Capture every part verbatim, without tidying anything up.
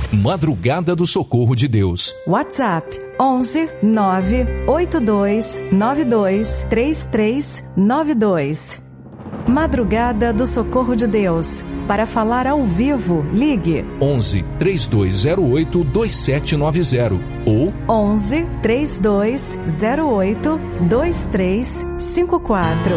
Madrugada do Socorro de Deus. WhatsApp onze nove oito dois nove dois três três nove dois. Madrugada do Socorro de Deus. Para falar ao vivo, ligue onze três dois zero oito dois sete nove zero ou onze três dois zero oito dois três cinco quatro.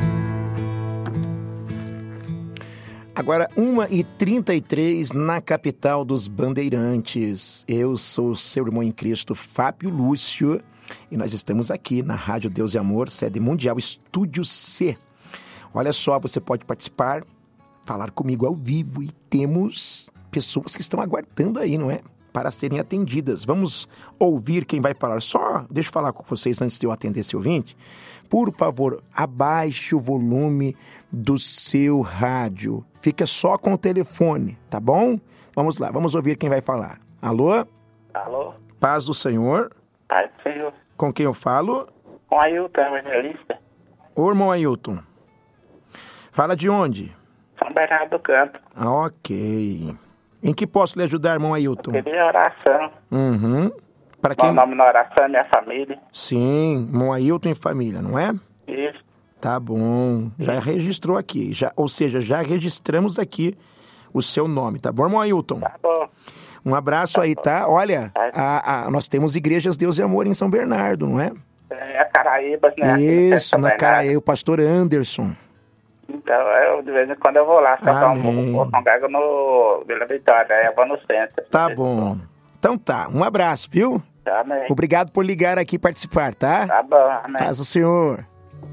Agora, uma e trinta e três na capital dos Bandeirantes. Eu sou o seu irmão em Cristo, Fábio Lúcio, e nós estamos aqui na Rádio Deus e Amor, sede mundial, Estúdio C. Olha só, você pode participar, falar comigo ao vivo, e temos pessoas que estão aguardando aí, não é? Para serem atendidas. Vamos ouvir quem vai falar. Só, deixa eu falar com vocês antes de eu atender esse ouvinte. Por favor, abaixe o volume do seu rádio. Fica só com o telefone, tá bom? Vamos lá, vamos ouvir quem vai falar. Alô? Alô? Paz do Senhor. Paz do Senhor. Com quem eu falo? Com Ailton, evangelista. Ô, irmão Ailton. Fala de onde? São Bernardo do Campo. Ah, ok. Em que posso lhe ajudar, irmão Ailton? Eu queria oração. Uhum. Para quem? Meu nome na oração é minha família. Sim, irmão Ailton e família, não é? Isso. Tá bom. Já registrou aqui. Já, ou seja, já registramos aqui o seu nome, tá bom, irmão Ailton? Tá bom. Um abraço tá aí, bom. Tá? Olha, a, a, nós temos igrejas Deus e Amor em São Bernardo, não é? É a Caraíbas, né? Isso, na Caraíba, o pastor Anderson. Então, eu, de vez em quando eu vou lá, só um pouco, congrego no Vila Vitória, aí eu vou no centro. Tá bom. Então tá, um abraço, viu? Amém. Obrigado por ligar aqui e participar, tá? Tá bom, amém. Paz o Senhor.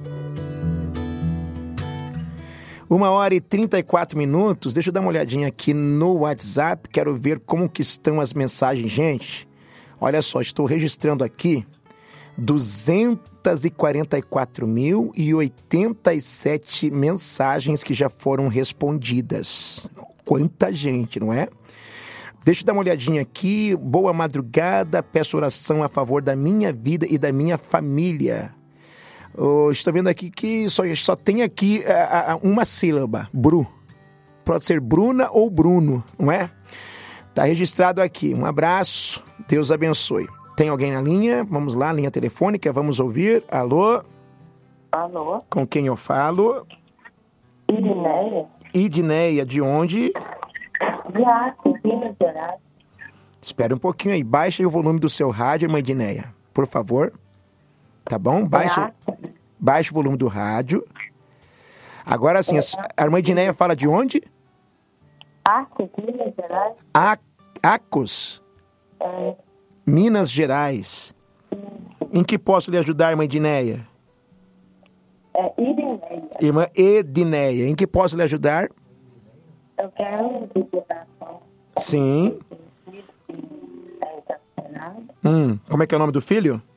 Uma hora e trinta e quatro minutos. Deixa eu dar uma olhadinha aqui no WhatsApp. Quero ver como que estão as mensagens, gente. Olha só, estou registrando aqui duzentas e quarenta e quatro mil e oitenta e sete mensagens que já foram respondidas. Quanta gente, não é? Deixa eu dar uma olhadinha aqui. Boa madrugada, peço oração a favor da minha vida e da minha família. Oh, estou vendo aqui que só, só tem aqui uh, uh, uma sílaba, Bru. Pode ser Bruna ou Bruno, não é? Está registrado aqui. Um abraço, Deus abençoe. Tem alguém na linha? Vamos lá, linha telefônica, vamos ouvir. Alô? Alô? Com quem eu falo? Idineia. Idineia, de onde? De Acre, Minas Gerais. Espera um pouquinho aí, baixa aí o volume do seu rádio, irmã Idineia, por favor. Tá bom? Baixa, baixa o volume do rádio. Agora sim, a irmã Idineia fala de onde? Acre, Minas Gerais. A- Acos? É. Minas Gerais. Em que posso lhe ajudar, irmã Idineia? É Idineia. Irmã Edineia, em que posso lhe ajudar? Eu quero divulgação. Sim. Hum, como é que é o nome do filho?